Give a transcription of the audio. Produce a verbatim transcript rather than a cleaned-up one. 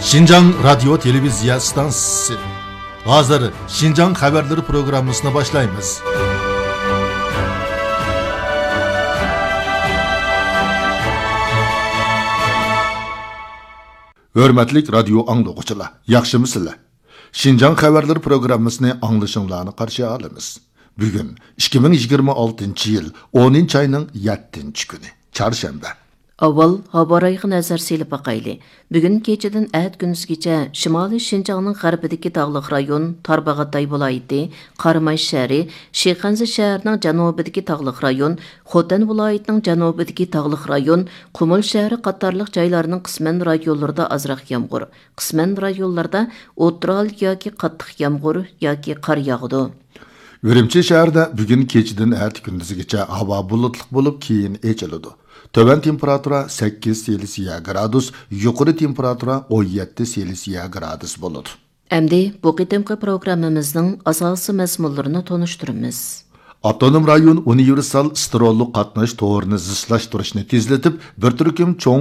Şinjan Radyo Televizya Stansiyası. Hazır Şinjan Haberleri programmasına başlayınız. Hörmetlik radyo anlıqçılar, yaxşımısınlar? Şinjan Haberleri programmasını anlaşımlarını qarşı alımız. Bugün ikki ming yigirma oltinchi yil o'ninchi ayning yettinchi kuni, çarşamba. Avval habarayga nazar selib baqayli. Bugun kechadan at kunizgacha Shimoliy Shinjongning g'arbidagi tog'liq rayon Tarbag'atay viloyati, Qaramay shahri, Shixanzi shahrining janubidagi tog'liq rayon, Xotan viloyatining janubidagi tog'liq rayon, Qumul shahri qatorliq joylarning qisman rayonlarida ozroq yomg'ir, qisman rayonlarda o'tiral yoki qattiq yomg'ir yoki qor yog'di. Ürümçi şəhərdə bugün keçidən ət gündüzgəcə hava bulutluq olub keyin echiladi. Tövən temperatura sakkiz Selsiya gradus, yuqori temperatura o'n yetti Selsiya gradus bo'ladi. Əmdi bu qitimqi proqramımızın asası məzmunlarını tonuşturumuz. Avtonom rayon universal sterolluq qatnaş to'g'rini zishlashtirishni tezlatib, bir turkum cho'ng